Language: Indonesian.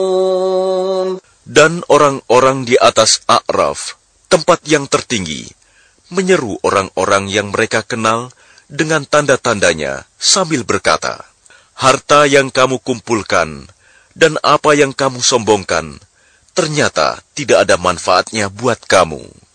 Dan orang-orang di atas A'raf, tempat yang tertinggi, menyeru orang-orang yang mereka kenal dengan tanda-tandanya sambil berkata, "Harta yang kamu kumpulkan dan apa yang kamu sombongkan, ternyata tidak ada manfaatnya buat kamu.